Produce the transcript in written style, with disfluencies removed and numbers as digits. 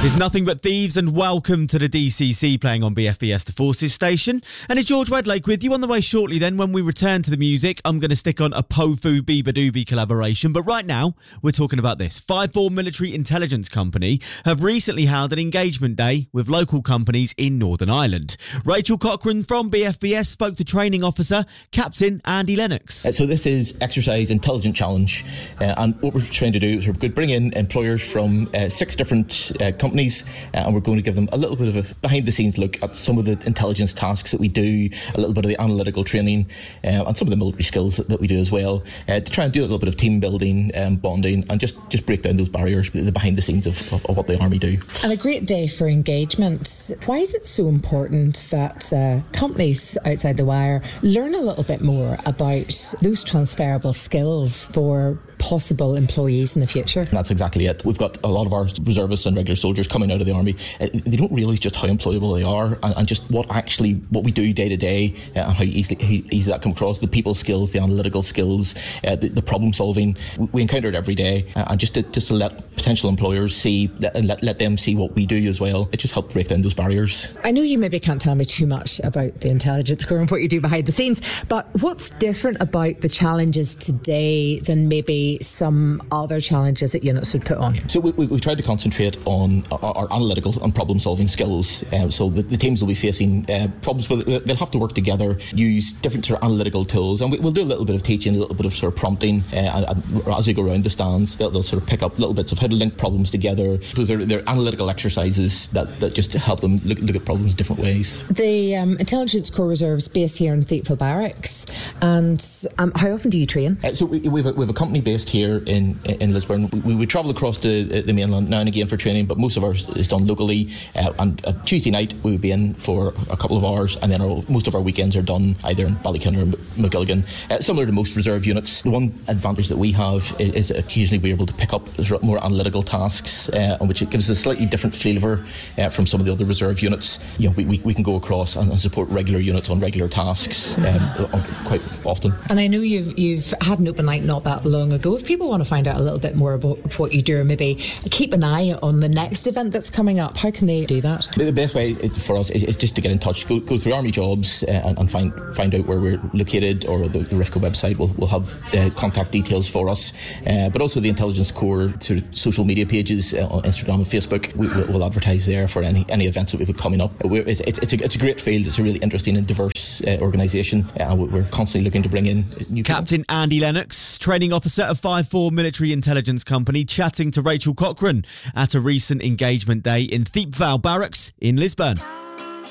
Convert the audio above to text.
It's Nothing But Thieves and welcome to the DCC playing on BFBS The Forces station. And it's George Wedlake with you. On the way shortly then, when we return to the music, I'm going to stick on a Pofu Beabadoobie collaboration. But right now, we're talking about this. 5-4 Military Intelligence Company have recently held an engagement day with local companies in Northern Ireland. Rachel Cochrane from BFBS spoke to training officer Captain Andy Lennox. So this is Exercise Intelligence Challenge. And what we're trying to do is we're going to bring in employers from 6 different companies. And we're going to give them a little bit of a behind-the-scenes look at some of the intelligence tasks that we do, a little bit of the analytical training, and some of the military skills that we do as well, to try and do a little bit of team building, bonding, and just break down those barriers, the behind-the-scenes of what the Army do. And a great day for engagement. Why is it so important that companies outside the wire learn a little bit more about those transferable skills for possible employees in the future? That's exactly it. We've got a lot of our reservists and regular soldiers coming out of the Army. They don't realise just how employable they are and just what we do day to day, and how easily that comes across. The people skills, the analytical skills, the problem solving. We encounter it every day, and just to let potential employers see, let them see what we do as well. It just helps break down those barriers. I know you maybe can't tell me too much about the intelligence corps and what you do behind the scenes, but what's different about the challenges today than maybe some other challenges that units would put on? So we've tried to concentrate on our analytical and problem solving skills. So the teams will be facing problems where they'll have to work together, use different sort of analytical tools, and we'll do a little bit of teaching, a little bit of sort of prompting, and as they go around the stands, they'll sort of pick up little bits of how to link problems together. So they're analytical exercises that just help them look at problems different ways. The Intelligence Corps Reserves based here in Thiepval Barracks, and how often do you train? So we've a company based here in Lisburn. We travel across the mainland now and again for training, but most of ours is done locally. And Tuesday night we would be in for a couple of hours, and then most of our weekends are done either in Ballykinner or McGilligan. Similar to most reserve units, the one advantage that we have is occasionally we're able to pick up more analytical tasks, which it gives us a slightly different flavour from some of the other reserve units. You know, we can go across and support regular units on regular tasks quite often. And I know you've had an open night not that long ago. If people want to find out a little bit more about what you do, or maybe keep an eye on the next event that's coming up, how can they do that? The best way for us is just to get in touch. Go through Army Jobs and find out where we're located, or the RIFCO website will have contact details for us. But also the Intelligence Corps sort of social media pages on Instagram and Facebook. We'll advertise there for any events that we've got coming up. It's a great field. It's a really interesting and diverse organisation, and we're constantly looking to bring in new Captain people. Andy Lennox, training officer of 5-4 Military Intelligence Company, chatting to Rachel Cochrane at a recent engagement day in Thiepval Barracks in Lisburn.